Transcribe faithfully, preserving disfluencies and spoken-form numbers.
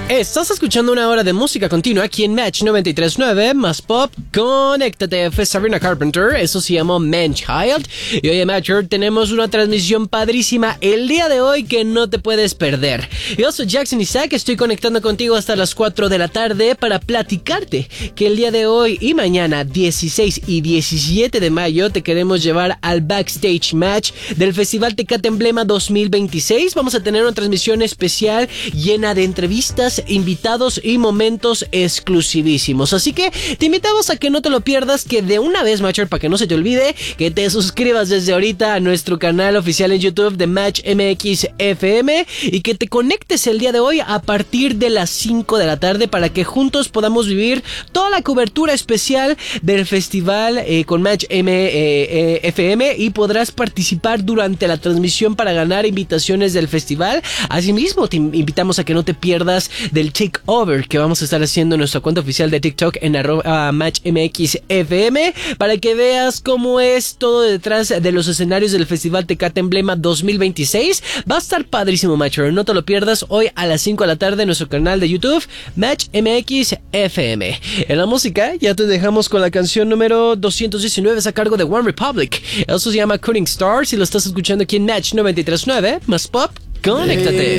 Estás escuchando una hora de música continua aquí en Match noventa y tres punto nueve, más pop, conéctate. Fue Sabrina Carpenter, eso se llamó Man-Child. Y hoy en Matcher tenemos una transmisión padrísima el día de hoy que no te puedes perder. Yo soy Jackson Isaac, estoy conectando contigo hasta las cuatro de la tarde para platicarte que el día de hoy y mañana, dieciséis y diecisiete de mayo, te queremos llevar al Backstage Match del Festival Tecate Emblema dos mil veintiséis. Vamos a tener una transmisión especial llena de entrevistas, invitados y momentos exclusivísimos. Así que te invitamos a que no te lo pierdas, que de una vez, Matcher, para que no se te olvide, que te suscribas desde ahorita a nuestro canal oficial en YouTube de Match M X F M y que te conectes el día de hoy a partir de las cinco de la tarde para que juntos podamos vivir toda la cobertura especial del festival eh, con Match M F M y podrás participar durante la transmisión para ganar invitaciones del festival. Asimismo, te invitamos a que no te pierdas del takeover que vamos a estar haciendo en nuestra cuenta oficial de TikTok en arroba Match M X F M para que veas cómo es todo detrás de los escenarios del Festival Tecate Emblema dos mil veintiséis. Va a estar padrísimo, Matcher. No te lo pierdas hoy a las cinco de la tarde en nuestro canal de YouTube Match M X F M. En la música ya te dejamos con la canción número doscientos diecinueve, es a cargo de One Republic. Eso se llama Cutting Stars y lo estás escuchando aquí en Match noventa y tres punto nueve, más pop, conéctate.